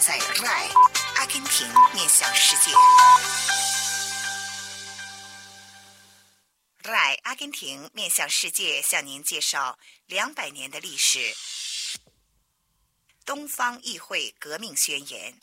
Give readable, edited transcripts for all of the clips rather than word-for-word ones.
在 RAI 阿根廷面向世界。RAI 阿根廷面向世界向您介绍200年的历史。东方议会革命宣言。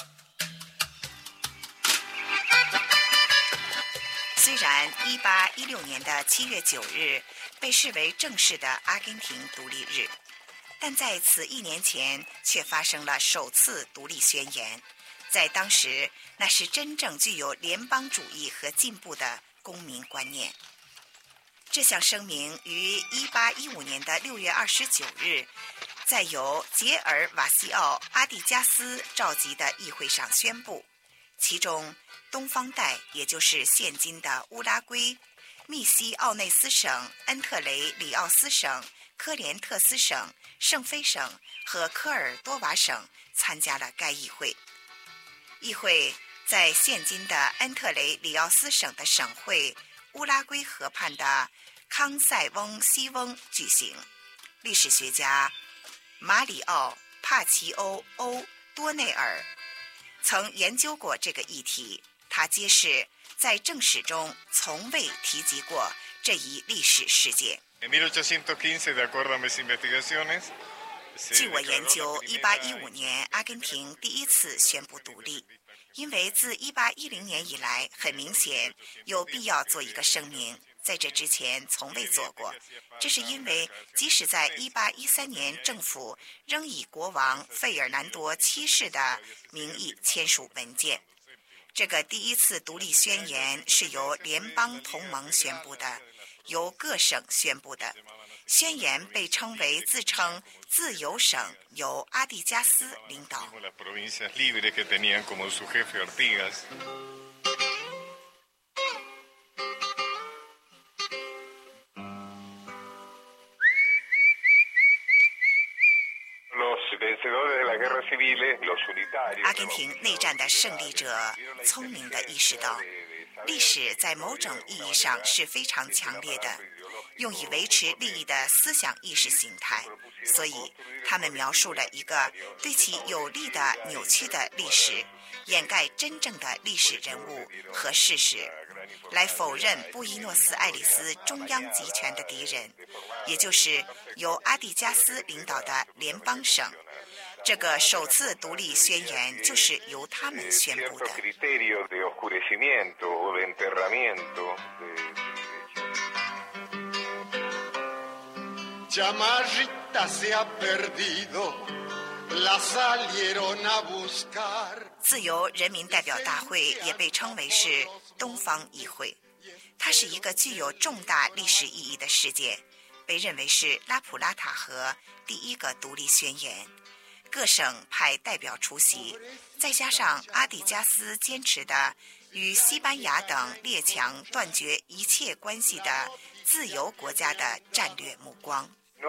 虽然1816年的7月9日被视为正式的阿根廷独立日，但在此1年前却发生了首次独立宣言。在当时，那是真正具有联邦主义和进步的公民观念。这项声明于1815年的6月29日在由杰尔瓦西奥·阿蒂加斯召集的议会上宣布，其中东方带，也就是现今的乌拉圭、密西奥内斯省、恩特雷里奥斯省、科连特斯省、圣菲省和科尔多瓦省参加了该议会。议会在现今的恩特雷里奥斯省的省会乌拉圭河畔的康塞翁西翁举行。历史学家马里奥·帕奇欧·欧多内尔曾研究过这个议题，他揭示在正史中从未提及过这一历史事件。据我研究，1815年阿根廷第一次宣布独立，因为自1810年以来，很明显有必要做一个声明，在这之前从未做过。这是因为即使在1813年政府仍以国王费尔南多7世的名义签署文件。这个第一次独立宣言是由联邦同盟宣布的，由各省宣布的。宣言被称为自称自由省，由阿蒂加斯领导。阿根廷内战的胜利者聪明地意识到，历史在某种意义上是非常强烈的，用以维持利益的思想意识形态，所以他们描述了一个对其有利的扭曲的历史，掩盖真正的历史人物和事实，来否认布宜诺斯艾利斯中央集权的敌人，也就是由阿蒂加斯领导的联邦省。这个首次独立宣言就是由他们宣布的。自由人民代表大会也被称为是东方议会，它是一个具有重大历史意义的事件，被认为是拉普拉塔河第一个独立宣言。各省派代表出席，再加上阿蒂加斯坚持的与西班牙等列强断绝一切关系的自由国家的战略目光。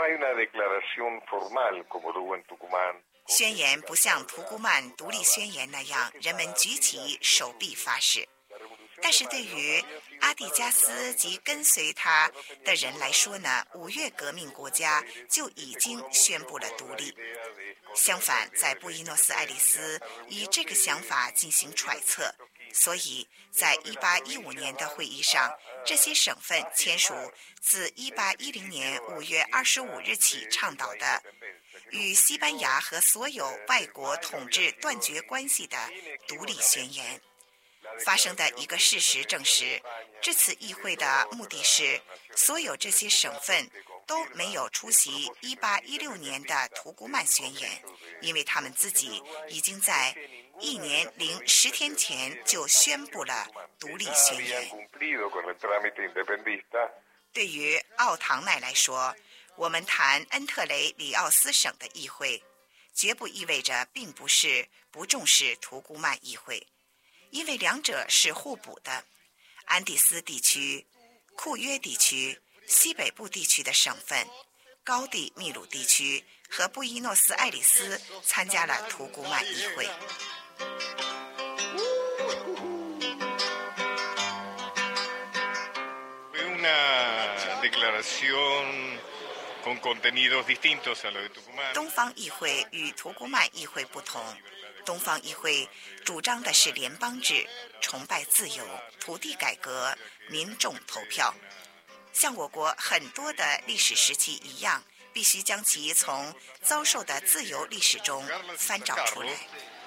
宣言不像图古曼独立宣言那样，人们举起手臂发誓。但是对于阿蒂加斯及跟随他的人来说呢，5月革命国家就已经宣布了独立。相反，在布宜诺斯艾利斯以这个想法进行揣测，所以在1815年的会议上，这些省份签署自1810年5月25日起倡导的与西班牙和所有外国统治断绝关系的独立宣言。发生的一个事实证实，这次议会的目的是所有这些省份都没有出席1816年的图古曼宣言，因为他们自己已经在1年零10天前就宣布了独立宣言。对于奥唐奈来说，我们谈恩特雷里奥斯省的议会，绝不意味着并不是不重视图古曼议会，因为两者是互补的。安第斯地区、库约地区、西北部地区的省份、高地秘鲁地区和布宜诺斯艾利斯参加了图古曼议会。东方议会与图古曼议会不同， 东方议会主张的是联邦制，崇拜自由、土地改革、民众投票。像我国很多的历史时期一样，必须将其从遭受的自由历史中翻找出来。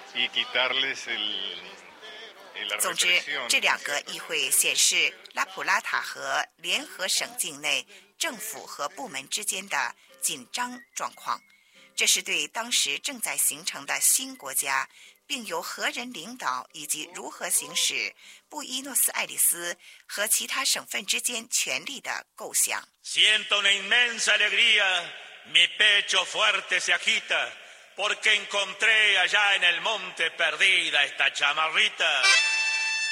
总之，这2个议会显示拉普拉塔和联合省境内政府和部门之间的紧张状况。这是对当时正在形成的新国家，并由何人领导以及如何行使布宜诺斯艾利斯和其他省份之间权力的构想。 Siento una inmensa alegría, mi pecho fuerte se agita, porque encontré allá en el monte perdida esta chamarrita.